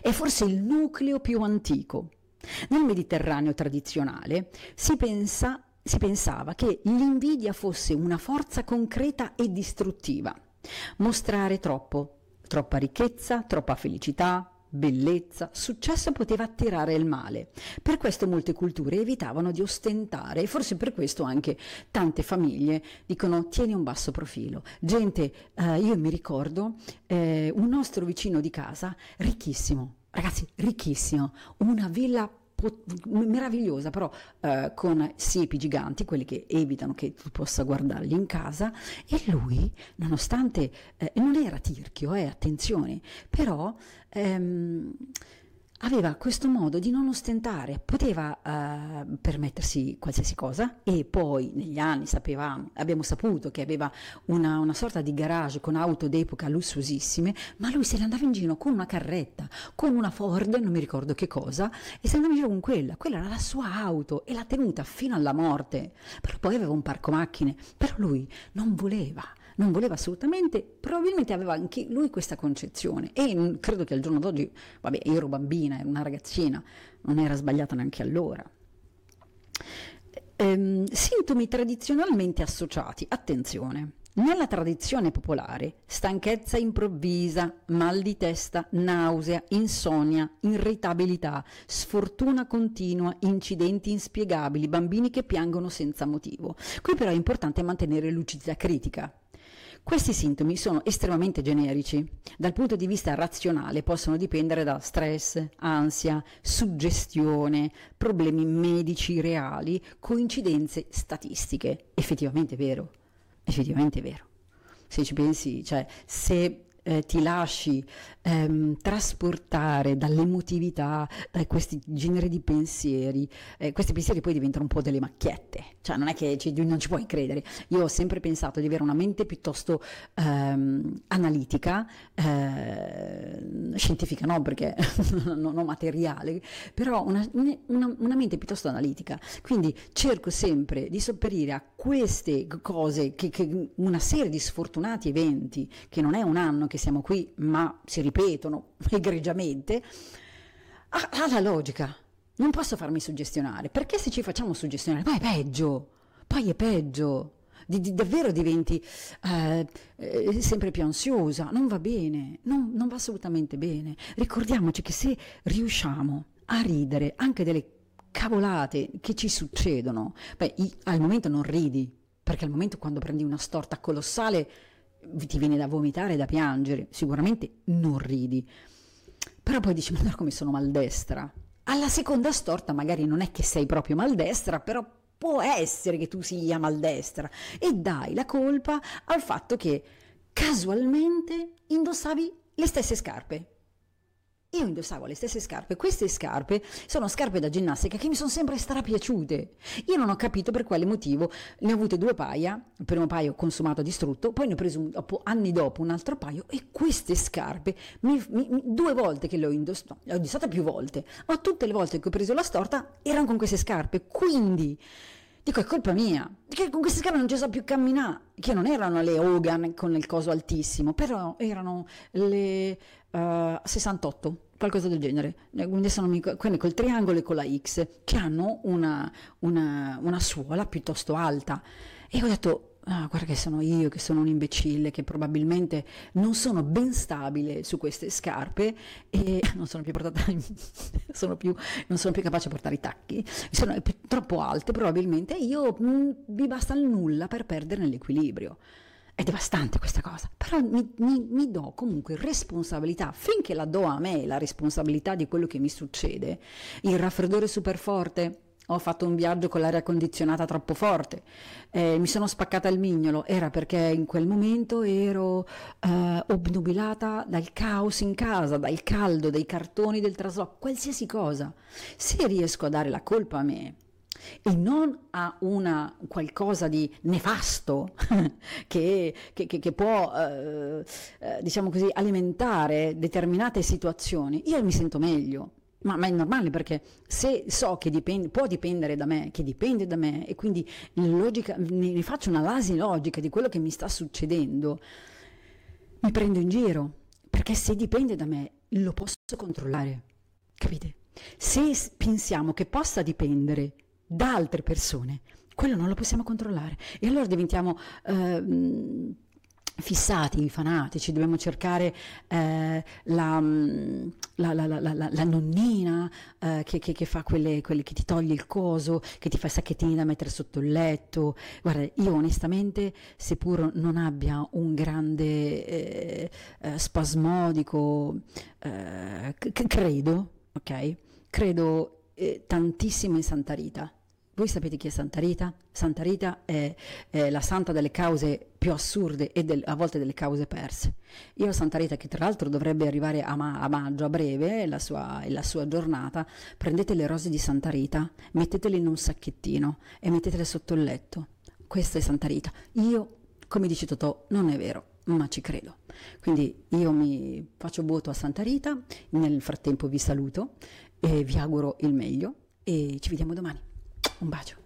È forse il nucleo più antico. Nel Mediterraneo tradizionale si pensava che l'invidia fosse una forza concreta e distruttiva. Mostrare troppa ricchezza, troppa felicità, bellezza, successo poteva attirare il male. Per questo molte culture evitavano di ostentare e forse per questo anche tante famiglie dicono tieni un basso profilo. Gente, io mi ricordo un nostro vicino di casa, ricchissimo, ragazzi, ricchissimo, una villa meravigliosa, però con siepi giganti, quelli che evitano che tu possa guardarli in casa, e lui, nonostante non era tirchio, attenzione, però aveva questo modo di non ostentare, poteva permettersi qualsiasi cosa, e poi negli anni abbiamo saputo che aveva una sorta di garage con auto d'epoca lussuosissime, ma lui se ne andava in giro con una carretta, con una Ford, non mi ricordo che cosa, e se ne andava in giro con quella era la sua auto e l'ha tenuta fino alla morte. Però poi aveva un parco macchine, però lui non voleva assolutamente, probabilmente aveva anche lui questa concezione, e credo che al giorno d'oggi, vabbè, io ero bambina, ero una ragazzina, non era sbagliata neanche allora. Sintomi tradizionalmente associati, attenzione, nella tradizione popolare, stanchezza improvvisa, mal di testa, nausea, insonnia, irritabilità, sfortuna continua, incidenti inspiegabili, bambini che piangono senza motivo. Qui però è importante mantenere lucidità critica. Questi sintomi sono estremamente generici. Dal punto di vista razionale possono dipendere da stress, ansia, suggestione, problemi medici reali, coincidenze statistiche. Effettivamente vero. Se ci pensi, cioè se ti lasci trasportare dall'emotività, da questi generi di pensieri, questi pensieri poi diventano un po' delle macchiette, cioè non è che non ci puoi credere. Io ho sempre pensato di avere una mente piuttosto analitica, scientifica no, perché non ho materiale, però una mente piuttosto analitica, quindi cerco sempre di sopperire a queste cose, che una serie di sfortunati eventi, che non è un anno che siamo qui, ma si ripetono egregiamente, alla logica. Non posso farmi suggestionare, perché se ci facciamo suggestionare poi è peggio. Davvero diventi sempre più ansiosa, non va bene, non va assolutamente bene. Ricordiamoci che se riusciamo a ridere anche delle cavolate che ci succedono, al momento non ridi, perché al momento quando prendi una storta colossale ti viene da vomitare e da piangere, sicuramente non ridi, però poi dici ma come sono maldestra. Alla seconda storta magari non è che sei proprio maldestra, però può essere che tu sia maldestra, e dai la colpa al fatto che casualmente indossavi le stesse scarpe. Io indossavo le stesse scarpe, queste scarpe sono scarpe da ginnastica che mi sono sempre strapiaciute. Io non ho capito per quale motivo, ne ho avute 2 paia, il primo paio consumato, distrutto, poi ne ho preso anni dopo un altro paio, e queste scarpe, 2 volte che le ho indossate, le ho indossate più volte, ma tutte le volte che ho preso la storta erano con queste scarpe, quindi dico è colpa mia, perché con queste scarpe non ci so più camminare, che non erano le Hogan con il coso altissimo, però erano le 68, qualcosa del genere, quindi sono quelle col triangolo e con la X, che hanno una suola piuttosto alta, e ho detto guarda che sono io che sono un imbecille, che probabilmente non sono ben stabile su queste scarpe e non sono più portata non sono più capace a portare i tacchi, sono troppo alte probabilmente, e io mi basta il nulla per perdere l'equilibrio. È devastante questa cosa, però mi do comunque responsabilità, finché la do a me la responsabilità di quello che mi succede. Il raffreddore super forte, ho fatto un viaggio con l'aria condizionata troppo forte, mi sono spaccata il mignolo, era perché in quel momento ero obnubilata dal caos in casa, dal caldo, dai cartoni del trasloco, qualsiasi cosa. Se riesco a dare la colpa a me e non a una qualcosa di nefasto che può diciamo così alimentare determinate situazioni, io mi sento meglio. Ma è normale, perché se so che può dipendere da me, che dipende da me, e quindi ne faccio un'analisi logica di quello che mi sta succedendo, mi prendo in giro, perché se dipende da me lo posso controllare, capite? Se pensiamo che possa dipendere da altre persone, quello non lo possiamo controllare e allora diventiamo fissati, fanatici, dobbiamo cercare la nonnina che fa quelle che ti toglie il coso, che ti fa i sacchettini da mettere sotto il letto. Guarda, io onestamente, seppur non abbia un grande spasmodico, credo, ok? Credo tantissimo in Santa Rita. Voi sapete chi è Santa Rita? Santa Rita è la santa delle cause più assurde e a volte delle cause perse. Io a Santa Rita, che tra l'altro dovrebbe arrivare a maggio, a breve, è la sua giornata, prendete le rose di Santa Rita, mettetele in un sacchettino e mettetele sotto il letto. Questa è Santa Rita. Io, come dice Totò, non è vero, ma ci credo. Quindi io mi faccio voto a Santa Rita, nel frattempo vi saluto e vi auguro il meglio e ci vediamo domani. Un bacio.